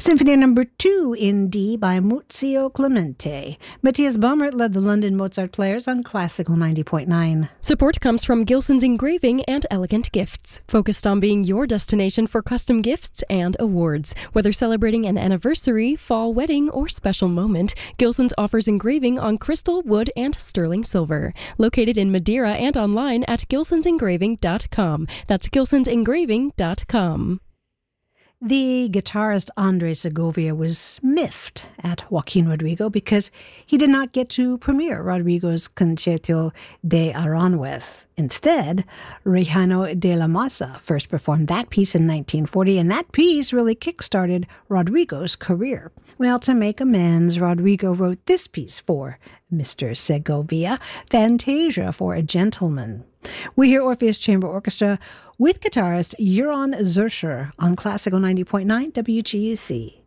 Symphony Number 2 in D by Muzio Clemente. Matthias Baumert led the London Mozart Players on Classical 90.9. Support comes from Gilson's Engraving and Elegant Gifts, focused on being your destination for custom gifts and awards. Whether celebrating an anniversary, fall wedding, or special moment, Gilson's offers engraving on crystal, wood, and sterling silver. Located in Madeira and online at gilsonsengraving.com. That's gilsonsengraving.com. The guitarist Andres Segovia was miffed at Joaquin Rodrigo because he did not get to premiere Rodrigo's Concerto de Aranjuez. Instead, Rejano de la Masa first performed that piece in 1940, and that piece really kick-started Rodrigo's career. Well, to make amends, Rodrigo wrote this piece for Mr. Segovia, Fantasia for a Gentleman. We hear Orpheus Chamber Orchestra with guitarist Jeroen Zürcher on Classical 90.9 WGUC.